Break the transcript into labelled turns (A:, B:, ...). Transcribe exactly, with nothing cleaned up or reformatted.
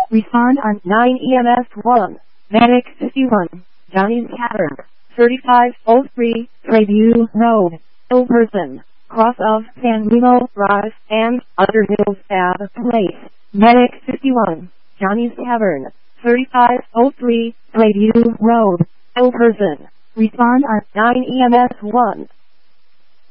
A: Respond on nine E M S one. Medic fifty-one. Johnny's Tavern. thirty-five oh three, Treview Road. Overton. Cross of San Remo Drive and Underhill Fab Place. Medic fifty-one. Johnny's Tavern. thirty-five oh three, Treview Road. Overton. Respond on nine E M S one.